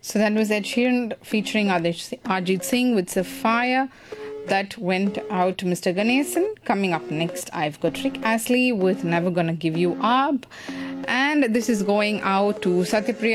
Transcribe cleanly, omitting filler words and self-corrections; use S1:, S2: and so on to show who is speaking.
S1: So that was Ed Sheeran featuring Arjit Singh with Sapphire. That went out to Mr. Ganesan. Coming up next, I've got Rick Astley with Never Gonna Give You Up. And this is going out to Satyapriya